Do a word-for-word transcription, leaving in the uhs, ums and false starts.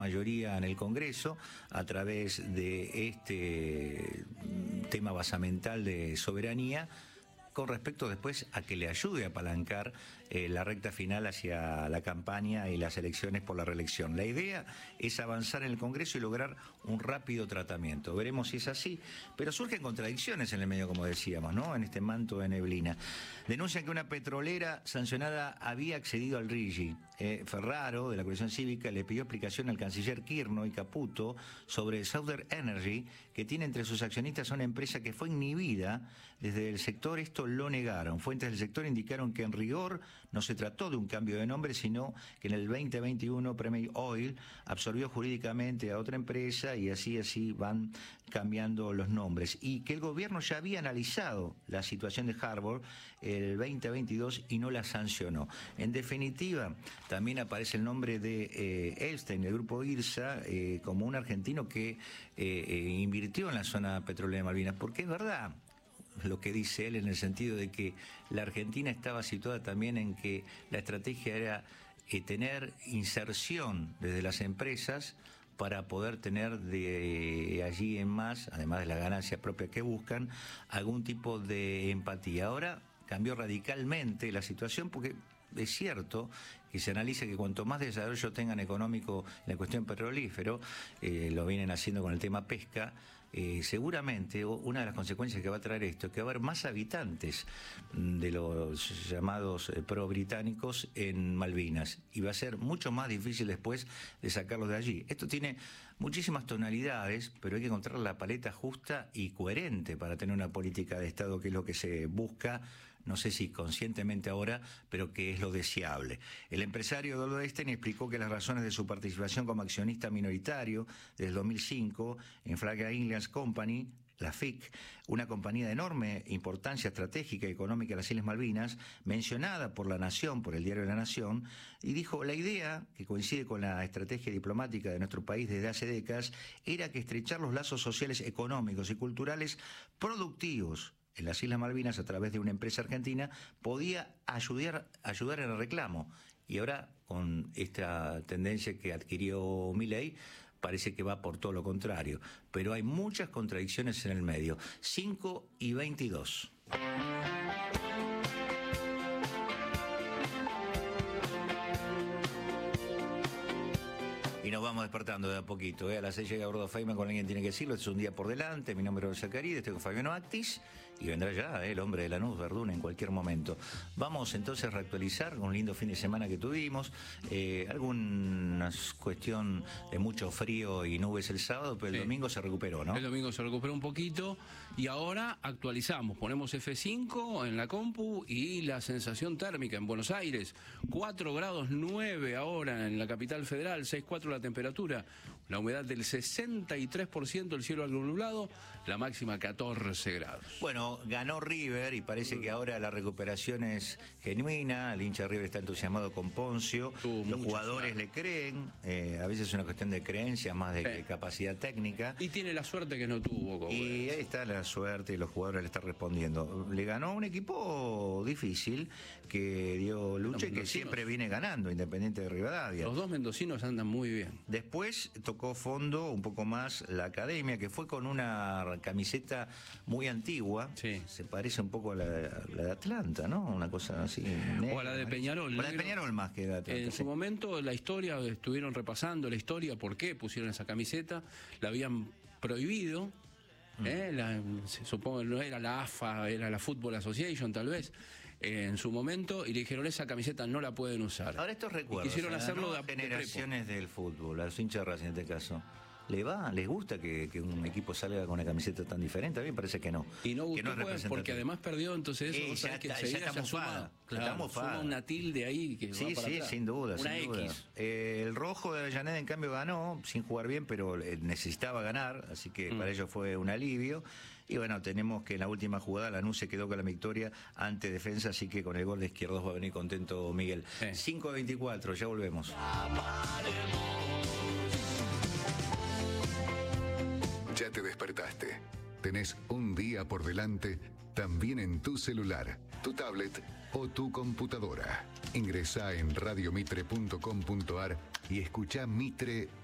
mayoría en el Congreso a través de este tema basamental de soberanía, con respecto después a que le ayude a apalancar eh, la recta final hacia la campaña y las elecciones por la reelección. La idea es avanzar en el Congreso y lograr un rápido tratamiento. Veremos si es así, pero surgen contradicciones en el medio, como decíamos, ¿no? En este manto de neblina. Denuncian que una petrolera sancionada había accedido al R I G I. Eh, Ferraro, de la coalición cívica, le pidió explicación al canciller Kirchner y Caputo sobre Southern Energy, que tiene entre sus accionistas una empresa que fue inhibida desde el sector. Esto lo negaron. Fuentes del sector indicaron que en rigor no se trató de un cambio de nombre, sino que en el veinte veintiuno Premier Oil absorbió jurídicamente a otra empresa y así así van cambiando los nombres. Y que el gobierno ya había analizado la situación de Harbour el veinte veintidós y no la sancionó. En definitiva, también aparece el nombre de eh, Elstein, del grupo IRSA, eh, como un argentino que eh, eh, invirtió en la zona petrolera de Malvinas, porque es verdad lo que dice él, en el sentido de que la Argentina estaba situada también en que la estrategia era eh, tener inserción desde las empresas para poder tener de allí en más, además de la ganancia propia que buscan, algún tipo de empatía. Ahora cambió radicalmente la situación, porque es cierto que se analiza que cuanto más desarrollo tengan económico en la cuestión petrolífero, eh, lo vienen haciendo con el tema pesca, eh, seguramente una de las consecuencias que va a traer esto es que va a haber más habitantes de los llamados eh, pro-británicos en Malvinas, y va a ser mucho más difícil después de sacarlos de allí. Esto tiene muchísimas tonalidades, pero hay que encontrar la paleta justa y coherente para tener una política de Estado, que es lo que se busca, no sé si conscientemente ahora, pero que es lo deseable. El empresario Eduardo Elstein explicó que las razones de su participación como accionista minoritario desde el dos mil cinco en Flag Inland Company, la F I C, una compañía de enorme importancia estratégica y económica en las Islas Malvinas, mencionada por La Nación, por el diario La Nación, y dijo: la idea, que coincide con la estrategia diplomática de nuestro país desde hace décadas, era que estrechar los lazos sociales, económicos y culturales productivos en las Islas Malvinas a través de una empresa argentina podía ayudar, ayudar en el reclamo. Y ahora, con esta tendencia que adquirió Milei, parece que va por todo lo contrario. Pero hay muchas contradicciones en el medio. cinco y veintidós. Y nos vamos despertando de a poquito, ¿eh? A las seis llega Gordo Feynman con Alguien Tiene que Decirlo. Es un día por delante. Mi nombre es Zacarí, estoy con Fabiano Actis, y vendrá ya ¿eh? el hombre de Lanús, Verdún, en cualquier momento. Vamos entonces a reactualizar un lindo fin de semana que tuvimos. Eh, alguna cuestión de mucho frío y nubes el sábado, pero el sí. domingo se recuperó, ¿no? El domingo se recuperó un poquito y ahora actualizamos. Ponemos F cinco en la compu y la sensación térmica en Buenos Aires. cuatro grados nueve ahora en la capital federal, seis cuatro la temperatura, la humedad del sesenta y tres por ciento, el cielo algo nublado, la máxima catorce grados. Bueno, ganó River y parece que ahora la recuperación es genuina. El hincha de River está entusiasmado con Poncio, Tuvo los jugadores le creen, eh, a veces es una cuestión de creencia más de eh. capacidad técnica. Y tiene la suerte que no tuvo. Como y ahí está la suerte y los jugadores le están respondiendo. Le ganó a un equipo difícil que dio lucha y que siempre viene ganando, Independiente de Rivadavia. Los dos mendocinos andan muy bien. Después tocó fondo un poco más la Academia, que fue con una camiseta muy antigua. Sí. Se parece un poco a la, la de Atlanta, ¿no? Una cosa así. Negra, o a la de Peñarol. O la de Peñarol más que de Atlanta. En sí. su momento la historia, estuvieron repasando la historia, por qué pusieron esa camiseta, la habían prohibido. ¿Eh? La, supongo que no era la A F A, era la Football Association tal vez, eh, en su momento, y le dijeron: esa camiseta no la pueden usar. Ahora estos recuerdos, quisieron hacerlo de generaciones del fútbol, a los hinchas de Racing en este caso, ¿le va? ¿Les gusta que, que un equipo salga con una camiseta tan diferente? A mí me parece que no. Y no gustó, que no pues, porque además perdió, entonces eso, eh, ya, que está, ya está mofada. Claro, suma una tilde ahí que sí, va para sí, atrás. sin duda, una sin X. duda. Eh, el rojo de Avellaneda, en cambio, ganó, sin jugar bien, pero necesitaba ganar, así que mm. para ellos fue un alivio. Y bueno, tenemos que en la última jugada Lanús se quedó con la victoria ante Defensa, así que con el gol de Izquierdos va a venir contento Miguel. Eh. cinco a veinticuatro, ya volvemos. Ya te despertaste. Tenés un día por delante, también en tu celular, tu tablet o tu computadora. Ingresá en radio mitre punto com punto ar y escuchá Mitre